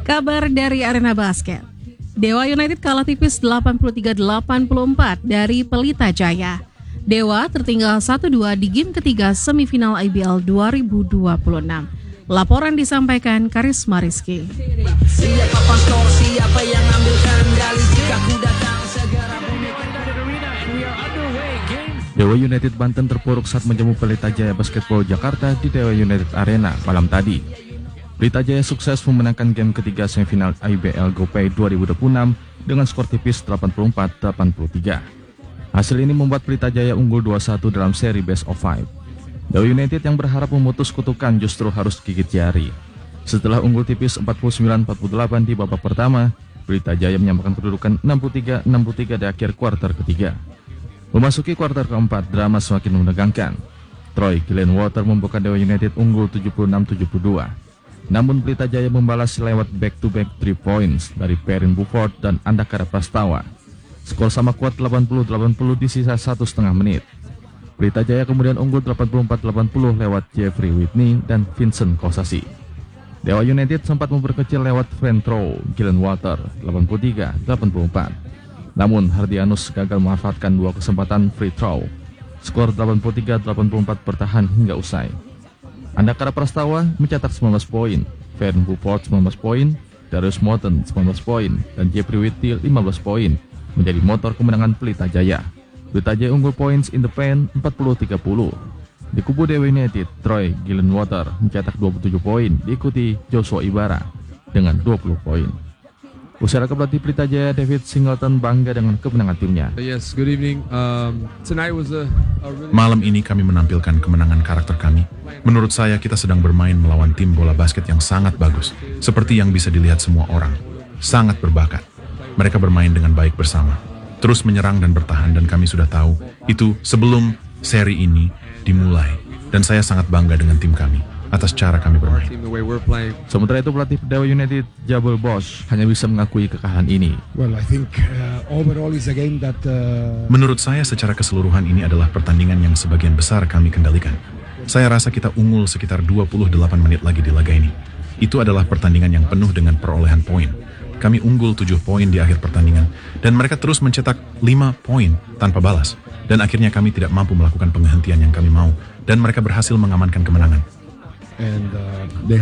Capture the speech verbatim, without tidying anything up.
Kabar dari Arena Basket. Dewa United kalah tipis delapan puluh tiga delapan puluh empat dari Pelita Jaya. Dewa tertinggal satu dua di game ketiga semifinal I B L dua ribu dua puluh enam. Laporan disampaikan Karisma Rizky. Dewa United Banten terpuruk saat menjamu Pelita Jaya Basketball Jakarta di Dewa United Arena malam tadi. Pelita Jaya sukses memenangkan game ketiga semifinal I B L GoPay dua ribu dua puluh enam dengan skor tipis delapan puluh empat delapan puluh tiga. Hasil ini membuat Pelita Jaya unggul dua satu dalam seri best of five. Dewa United yang berharap memutus kutukan justru harus gigit jari. Setelah unggul tipis empat puluh sembilan empat puluh delapan di babak pertama, Pelita Jaya menyamakan kedudukan enam puluh tiga enam puluh tiga di akhir kuarter ketiga. Memasuki kuarter keempat, drama semakin menegangkan. Troy Gillenwater membuka Dewa United unggul tujuh puluh enam tujuh puluh dua. Namun Pelita Jaya membalas lewat back-to-back three points dari Perrin Buford dan Andakara Prastawa. Skor sama kuat delapan puluh delapan puluh di sisa satu setengah menit. Pelita Jaya kemudian unggul delapan puluh empat delapan puluh lewat Jeffrey Whitney dan Vincent Kosasi. Dewa United sempat memperkecil lewat Frentrow Gillenwater delapan puluh tiga delapan puluh empat. Namun Hardianus gagal memanfaatkan dua kesempatan free throw. Skor delapan puluh tiga delapan puluh empat bertahan hingga usai. Andakara Prastawa mencetak sembilan belas poin, Perrin Buford sembilan belas poin, Darius Morton sembilan belas poin, dan Jeffrey Whitney lima belas poin, menjadi motor kemenangan Pelita Jaya. Pelita Jaya unggul points in the paint empat puluh tiga puluh. Di kubu Dewa United, Troy Gillenwater mencetak dua puluh tujuh poin, diikuti Joshua Ibarra dengan dua puluh poin. Usaha pelatih Pelita Jaya David Singleton bangga dengan kemenangan timnya. Yes, good evening. Um, tonight was a, a really... Malam ini kami menampilkan kemenangan karakter kami. Menurut saya kita sedang bermain melawan tim bola basket yang sangat bagus. Seperti yang bisa dilihat semua orang. Sangat berbakat. Mereka bermain dengan baik bersama. Terus menyerang dan bertahan, dan kami sudah tahu itu sebelum seri ini dimulai. Dan saya sangat bangga dengan tim kami atas cara kami bermain. Sementara itu pelatih Dewa United Jabal Bosch hanya bisa mengakui kekalahan ini. Well, I think uh, overall is a game that uh... Menurut saya secara keseluruhan ini adalah pertandingan yang sebagian besar kami kendalikan. Saya rasa kita unggul sekitar dua puluh delapan menit lagi di laga ini. Itu adalah pertandingan yang penuh dengan perolehan poin. Kami unggul tujuh poin di akhir pertandingan dan mereka terus mencetak lima poin tanpa balas. Dan akhirnya kami tidak mampu melakukan penghentian yang kami mau dan mereka berhasil mengamankan kemenangan. And uh, they